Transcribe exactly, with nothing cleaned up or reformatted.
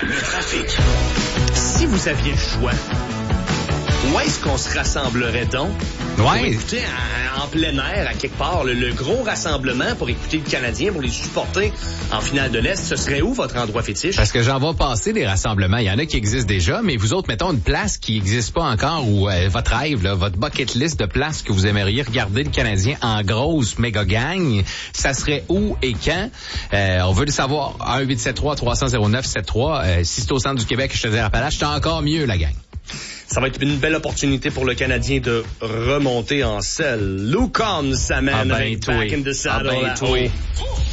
Le trafic. Si vous aviez le choix, où est-ce qu'on se rassemblerait donc? Ouais. Pour écouter en, en plein air, à quelque part, le, le gros rassemblement pour écouter le Canadien, pour les supporter en finale de l'Est, ce serait où votre endroit fétiche? Parce que j'en vois passer des rassemblements. Il y en a qui existent déjà, mais vous autres, mettons une place qui n'existe pas encore ou euh, votre rêve, là, votre bucket list de places que vous aimeriez regarder le Canadien en grosse méga gang, ça serait où et quand? Euh, on veut le savoir. un huit sept trois trois cents zéro neuf sept trois. Euh, si c'est au centre du Québec, je te dis Appalaches, c'est encore mieux, la gang. Ça va être une belle opportunité pour le Canadien de remonter en selle. Luke on s'amène Ah ben, avec toi. Back in the Saddle Ah ben, à toi. haut.